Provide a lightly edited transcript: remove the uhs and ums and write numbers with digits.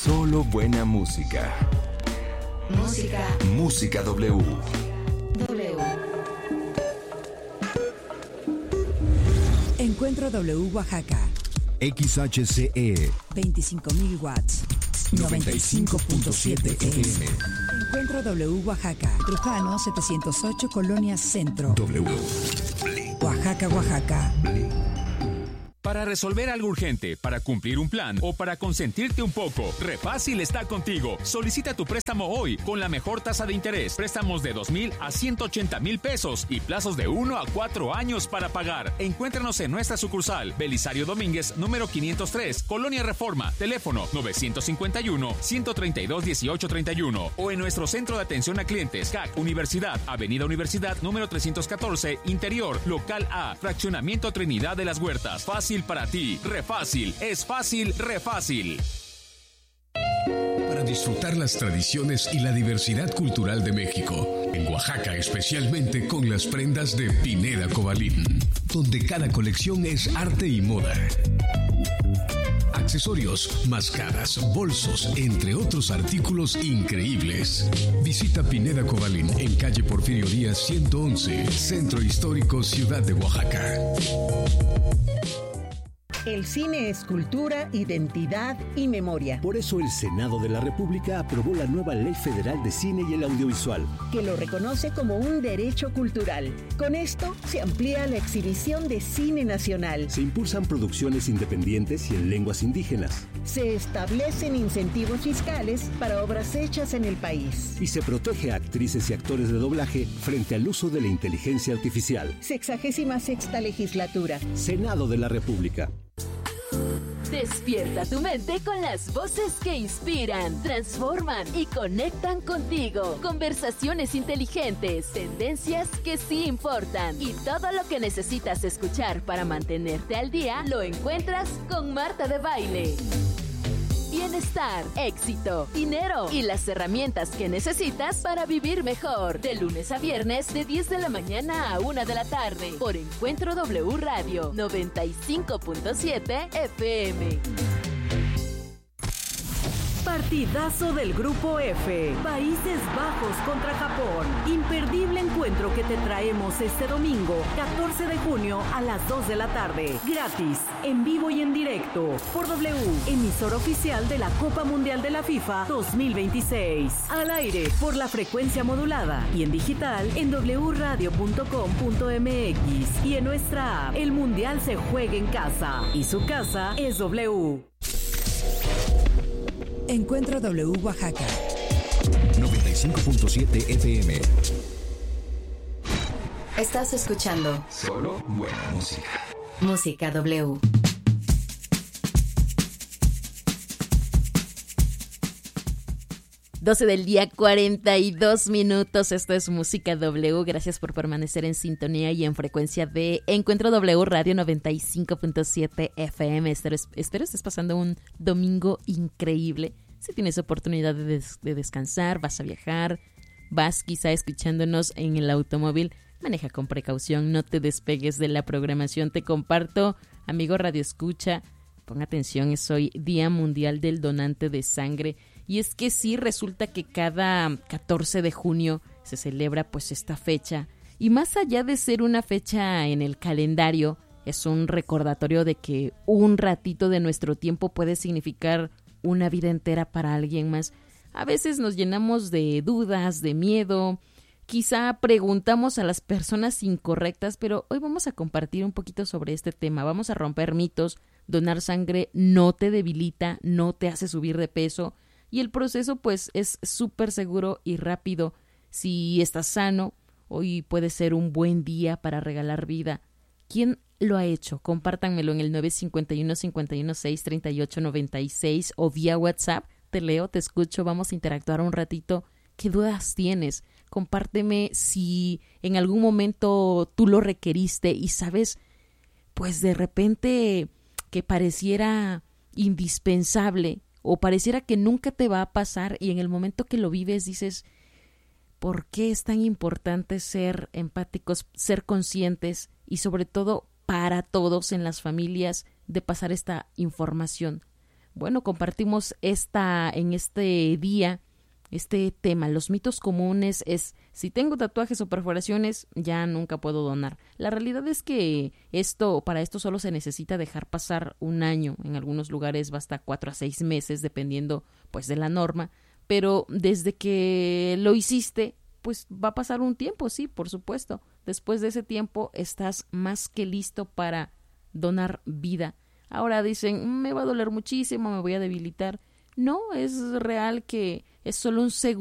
Solo buena música. Música W. Encuentro W Oaxaca. XHCE 25.000 watts. 95.7 FM. Encuentro W Oaxaca. Trujano 708, Colonia Centro. W. Oaxaca, Oaxaca. Para resolver algo urgente, para cumplir un plan o para consentirte un poco, Refácil está contigo. Solicita tu préstamo hoy con la mejor tasa de interés. Préstamos de 2,000 a 180,000 pesos y plazos de 1 a 4 años para pagar. Encuéntranos en nuestra sucursal, Belisario Domínguez, número 503, Colonia Reforma, teléfono 951-132-1831 o en nuestro centro de atención a clientes, CAC Universidad, Avenida Universidad, número 314, Interior, Local A, Fraccionamiento Trinidad de las Huertas. Fácil para ti. Refácil. Es fácil, Refácil. Para disfrutar las tradiciones y la diversidad cultural de México, en Oaxaca especialmente con las prendas de Pineda Cobalín, donde cada colección es arte y moda. Accesorios, máscaras, bolsos, entre otros artículos increíbles. Visita Pineda Cobalín en calle Porfirio Díaz 111, Centro Histórico, Ciudad de Oaxaca. El cine es cultura, identidad y memoria. Por eso el Senado de la República aprobó la nueva Ley Federal de Cine y el Audiovisual, que lo reconoce como un derecho cultural. Con esto se amplía la exhibición de cine nacional. Se impulsan producciones independientes y en lenguas indígenas. Se establecen incentivos fiscales para obras hechas en el país. Y se protege a actrices y actores de doblaje frente al uso de la inteligencia artificial. 66ª legislatura. Senado de la República. Despierta tu mente con las voces que inspiran, transforman y conectan contigo. Conversaciones inteligentes, tendencias que sí importan y todo lo que necesitas escuchar para mantenerte al día lo encuentras con Marta de Baile. Bienestar, éxito, dinero y las herramientas que necesitas para vivir mejor. De lunes a viernes de 10 de la mañana a 1 de la tarde por Encuentro W Radio 95.7 FM. Partidazo del Grupo F, Países Bajos contra Japón. Imperdible encuentro que te traemos este domingo, 14 de junio a las 2 de la tarde. Gratis, en vivo y en directo, por W, emisora oficial de la Copa Mundial de la FIFA 2026. Al aire, por la frecuencia modulada y en digital en wradio.com.mx y en nuestra app. El Mundial se juega en casa y su casa es W. Encuentro W Oaxaca. 95.7 FM. Estás escuchando Solo buena música. Música W. 12 del día, 42 minutos. Esto es Música W. Gracias por permanecer en sintonía y en frecuencia de Encuentro W Radio 95.7 FM. Espero estés pasando un domingo increíble. Si tienes oportunidad de descansar, vas a viajar, vas quizá escuchándonos en el automóvil, maneja con precaución, no te despegues de la programación. Te comparto, amigo Radio Escucha, pon atención, es hoy Día Mundial del Donante de Sangre. Y es que sí, resulta que cada 14 de junio se celebra pues esta fecha. Y más allá de ser una fecha en el calendario, es un recordatorio de que un ratito de nuestro tiempo puede significar una vida entera para alguien más. A veces nos llenamos de dudas, de miedo, quizá preguntamos a las personas incorrectas, pero hoy vamos a compartir un poquito sobre este tema. Vamos a romper mitos. Donar sangre no te debilita, no te hace subir de peso. Y el proceso pues es súper seguro y rápido. Si estás sano, hoy puede ser un buen día para regalar vida. ¿Quién lo ha hecho? Compártanmelo en el 951-516-3896 o vía WhatsApp. Te leo, te escucho, vamos a interactuar un ratito. ¿Qué dudas tienes? Compárteme si en algún momento tú lo requeriste y sabes, pues de repente que pareciera indispensable o pareciera que nunca te va a pasar y en el momento que lo vives dices, ¿por qué es tan importante ser empáticos, ser conscientes y sobre todo para todos en las familias de pasar esta información? bueno, compartimos en este día este tema. Los mitos comunes es: si tengo tatuajes o perforaciones, ya nunca puedo donar. La realidad es que para esto solo se necesita dejar pasar un año. En algunos lugares va hasta 4 a 6 meses, dependiendo pues de la norma. Pero desde que lo hiciste, pues va a pasar un tiempo, sí, por supuesto. Después de ese tiempo estás más que listo para donar vida. Ahora dicen, me va a doler muchísimo, me voy a debilitar. No, es real que es solo un segundo